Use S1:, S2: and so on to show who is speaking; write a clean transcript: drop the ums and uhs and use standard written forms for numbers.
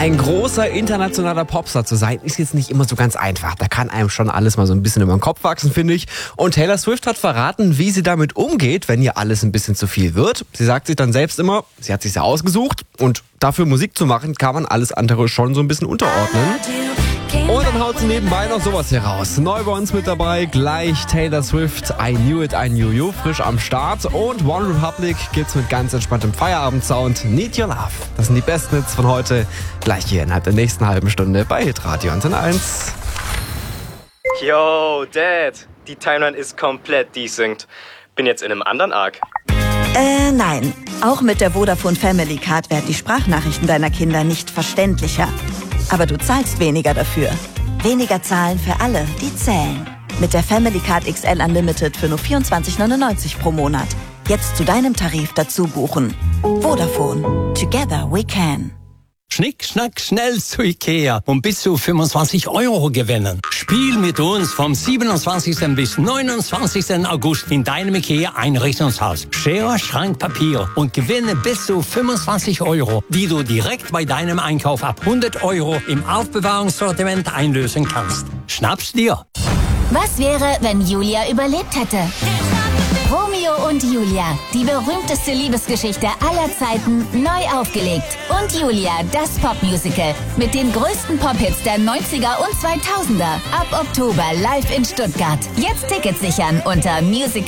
S1: Ein großer internationaler Popstar zu sein, ist jetzt nicht immer so ganz einfach. Da kann einem schon alles mal so ein bisschen über den Kopf wachsen, finde ich. Und Taylor Swift hat verraten, wie sie damit umgeht, wenn ihr alles ein bisschen zu viel wird. Sie sagt sich dann selbst immer, sie hat sich's ja ausgesucht und dafür Musik zu machen, kann man alles andere schon so ein bisschen unterordnen. Und dann haut sie nebenbei noch sowas hier raus. Neu bei uns mit dabei, gleich Taylor Swift, I Knew It, I Knew You, frisch am Start. Und One Republic gibt's mit ganz entspanntem Feierabendsound, Need Your Love. Das sind die besten Hits von heute, gleich hier innerhalb der nächsten halben Stunde bei Hitradio Antenne 1.
S2: Yo, Dad, die Timeline ist komplett desynced. Bin jetzt in einem anderen Arc.
S3: Nein. Auch mit der Vodafone Family Card werden die Sprachnachrichten deiner Kinder nicht verständlicher. Aber du zahlst weniger dafür. Weniger zahlen für alle, die zählen. Mit der Family Card XL Unlimited für nur 24,99 pro Monat. Jetzt zu deinem Tarif dazu buchen. Vodafone. Together we can.
S4: Schnick, schnack, schnell zu Ikea und bis zu 25 € gewinnen. Spiel mit uns vom 27. bis 29. August in deinem Ikea-Einrichtungshaus. Schere, Schrank, Papier und gewinne bis zu 25 €, die du direkt bei deinem Einkauf ab 100 € im Aufbewahrungssortiment einlösen kannst. Schnapp's dir!
S5: Was wäre, wenn Julia überlebt hätte? Romeo und Julia, die berühmteste Liebesgeschichte aller Zeiten, neu aufgelegt. Und Julia, das Popmusical. Mit den größten Pop-Hits der 90er und 2000er. Ab Oktober live in Stuttgart. Jetzt Tickets sichern unter musical